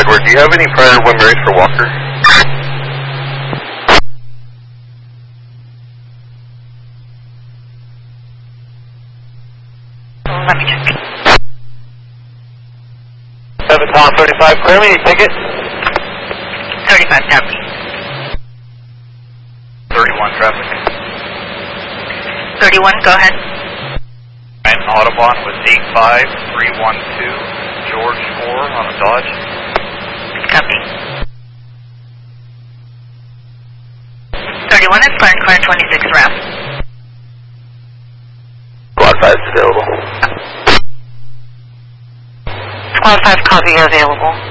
Edward, do you have any prior wind race for Walker? Let me check. 7 Tom 35, clear me, ticket. 35, copy. 31 traffic. 31, go ahead. I'm Audubon with 85312, George 4 on a Dodge. Copy. 31 is flying car 26 RAM. Squad 5 is available. Squad 5, copy, available.